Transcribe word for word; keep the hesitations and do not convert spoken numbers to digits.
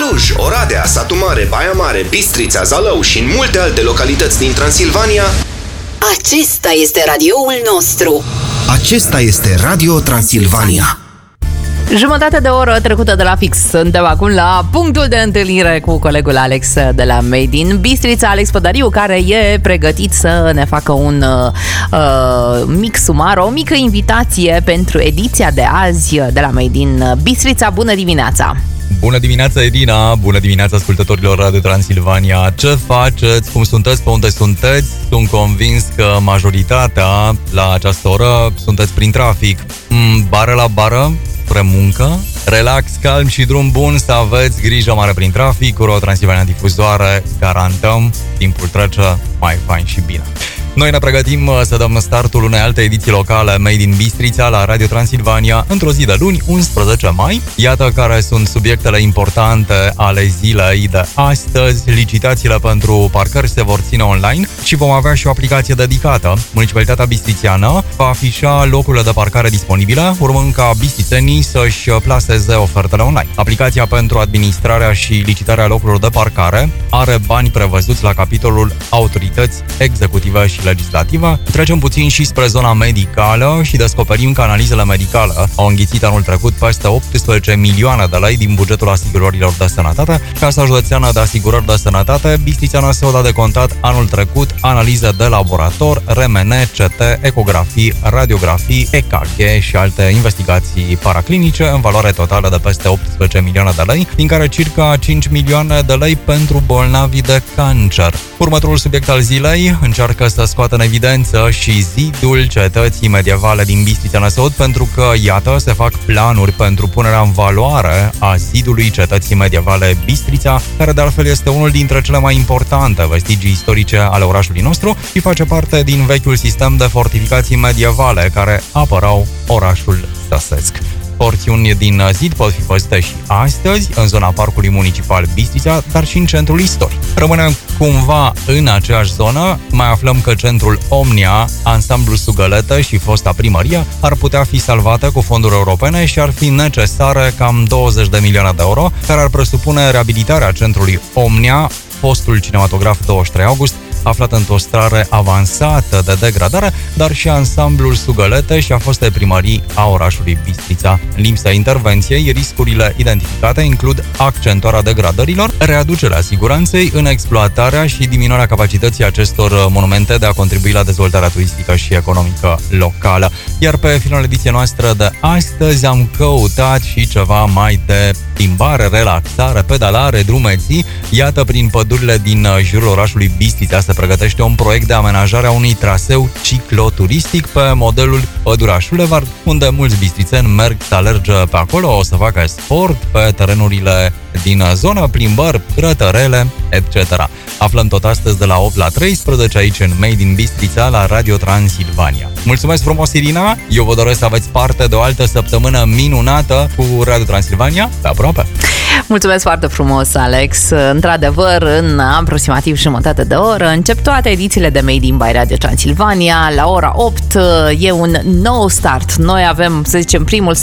Cluj, Oradea, Satu Mare, Baia Mare, Bistrița, Zalău și în multe alte localități din Transilvania. Acesta este radioul nostru. Acesta este Radio Transilvania. Jumătate de oră trecută de la fix. Suntem acum la punctul de întâlnire cu colegul Alex de la Made in Bistrița, Alex Pădariu, care e pregătit să ne facă un uh, mic sumar, o mică invitație pentru ediția de azi de la Made in Bistrița. Bună dimineața! Bună dimineața, Edina! Bună dimineața, ascultătorilor Radio Transilvania! Ce faceți? Cum sunteți? Pe unde sunteți? Sunt convins că majoritatea la această oră sunteți prin trafic. Bară la bară, spre muncă, relax, calm și drum bun, să aveți grijă mare prin trafic. Cu Radio Transilvania Difuzoare garantăm timpul trece mai fain și bine. Noi ne pregătim să dăm startul unei alte ediții locale Made in Bistrița la Radio Transilvania într-o zi de luni, unsprezece mai. Iată care sunt subiectele importante ale zilei de astăzi. Licitațiile pentru parcări se vor ține online și vom avea și o aplicație dedicată. Municipalitatea bistrițeană va afișa locurile de parcare disponibile, urmând ca bistrițenii să-și plaseze ofertele online. Aplicația pentru administrarea și licitarea locurilor de parcare are bani prevăzuți la capitolul autorități executive și legislativă. Trecem puțin și spre zona medicală și descoperim că analizele medicale au înghițit anul trecut peste optsprezece milioane de lei din bugetul asigurărilor de sănătate. Casa Județeană de Asigurări de Sănătate Bistrița s-a dat de contat anul trecut analize de laborator, R M N, C T, ecografii, radiografii, E K G și alte investigații paraclinice în valoare totală de peste optsprezece milioane de lei, din care circa cinci milioane de lei pentru bolnavi de cancer. Următorul subiect al zilei încearcă să scoată în evidență și zidul cetății medievale din Bistrița Năsăud, pentru că, iată, se fac planuri pentru punerea în valoare a zidului cetății medievale Bistrița, care de altfel este unul dintre cele mai importante vestigii istorice ale orașului nostru și face parte din vechiul sistem de fortificații medievale care apărau orașul săsesc. Porțiuni din zid pot fi văzute și astăzi în zona Parcului Municipal Bistrița, dar și în centrul istoric. Rămânem cumva în aceeași zonă, mai aflăm că centrul Omnia, ansamblul Sugăletă și fosta primărie ar putea fi salvate cu fonduri europene și ar fi necesare cam douăzeci de milioane de euro, care ar presupune reabilitarea centrului Omnia, fostul cinematograf douăzeci și trei august, aflat într-o stare avansată de degradare, dar și ansamblul Sugălete și a fostei primării a orașului Bistrița. În lipsa intervenției, riscurile identificate includ accentuarea degradărilor, readucerea siguranței în exploatarea și diminuarea capacității acestor monumente de a contribui la dezvoltarea turistică și economică locală. Iar pe finalul ediției noastre de astăzi am căutat și ceva mai de plimbare, relaxare, pedalare, drumeții. Iată, prin pădurile din jurul orașului Bistrița se pregătește un proiect de amenajare a unui traseu cicloturistic pe modelul Păduraș Boulevard, unde mulți bistrițeni merg să alerge pe acolo, o să facă sport pe terenurile din zonă, plimbări, grătărele, et cetera. Aflăm tot astăzi de la opt la treisprezece aici în Made in Bistrița la Radio Transilvania. Mulțumesc frumos, Irina! Eu vă doresc să aveți parte de o altă săptămână minunată cu Radio Transilvania. Pe aproape! Mulțumesc foarte frumos, Alex! Într-adevăr, în aproximativ jumătate de oră încep toate edițiile de Made in by Radio Transilvania. La ora opt e un nou start. Noi avem, să zicem, primul